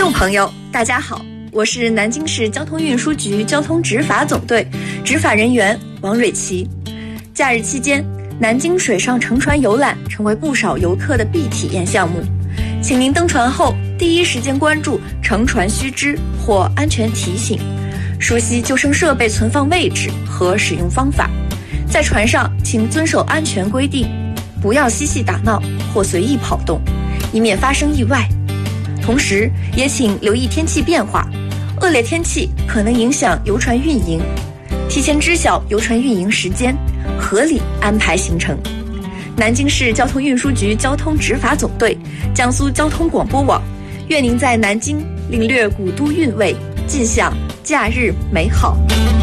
众朋友，大家好，我是南京市交通运输局交通执法总队执法人员王蕊琪。假日期间，南京水上乘船游览成为不少游客的必体验项目，请您登船后第一时间关注乘船须知或安全提醒，熟悉救生设备存放位置和使用方法。在船上，请遵守安全规定，不要嬉戏打闹或随意跑动，以免发生意外。同时，也请留意天气变化，恶劣天气可能影响游船运营，提前知晓游船运营时间，合理安排行程。南京市交通运输局交通执法总队、江苏交通广播网，愿您在南京领略古都韵味，尽享假日美好。